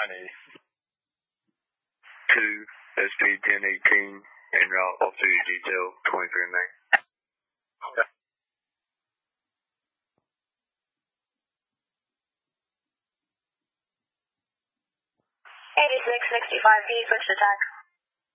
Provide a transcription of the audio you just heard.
2 SP 1018 en route off-duty detail 23 May. Okay. 8665B, switch to attack.